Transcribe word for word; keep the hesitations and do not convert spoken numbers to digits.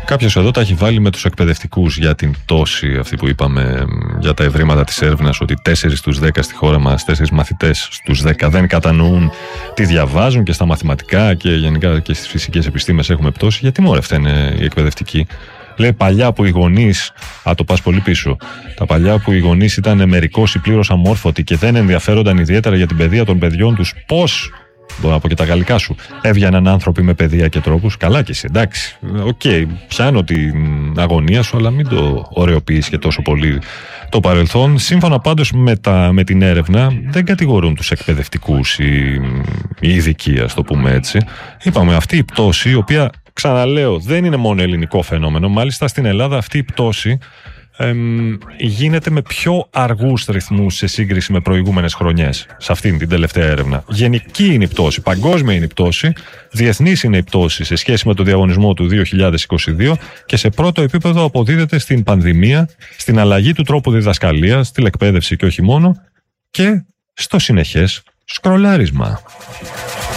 Κάποιος εδώ τα έχει βάλει με τους εκπαιδευτικούς για την πτώση αυτή που είπαμε, για τα ευρήματα της έρευνας, ότι τέσσερις στους δέκα στη χώρα μας, τέσσερις μαθητές στους δέκα δεν κατανοούν τι διαβάζουν, και στα μαθηματικά και γενικά και στις φυσικές επιστήμες έχουμε πτώση. Γιατί μωρέ φταίνε οι εκπαιδευτικοί? Λέει παλιά που οι γονείς, α το πας πολύ πίσω, τα παλιά που οι γονείς ήταν μερικώς ή πλήρως αμόρφωτοι και δεν ενδιαφέρονταν ιδιαίτερα για την παιδεία των παιδιών τους, πώς, μπορώ να πω και τα γαλλικά σου, έβγαιναν άνθρωποι με παιδεία και τρόπους? Καλά και εσύ, εντάξει, οκ, okay, πιάνω την αγωνία σου, αλλά μην το ωραιοποιείς και τόσο πολύ το παρελθόν. Σύμφωνα πάντως με, τα, με την έρευνα, δεν κατηγορούν τους εκπαιδευτικούς οι, οι ειδικοί, ας το πούμε έτσι. Είπαμε, αυτή η πτώση, η οποία, ξαναλέω, δεν είναι μόνο ελληνικό φαινόμενο. Μάλιστα στην Ελλάδα αυτή η πτώση εμ, γίνεται με πιο αργούς ρυθμούς σε σύγκριση με προηγούμενες χρονιές. Σε αυτήν την τελευταία έρευνα. Γενική είναι η πτώση, παγκόσμια είναι η πτώση, διεθνής είναι η πτώση σε σχέση με το διαγωνισμό του δύο χιλιάδες είκοσι δύο, και σε πρώτο επίπεδο αποδίδεται στην πανδημία, στην αλλαγή του τρόπου διδασκαλίας, στη εκπαίδευση και όχι μόνο, και στο συνεχές σκρολάρισμα.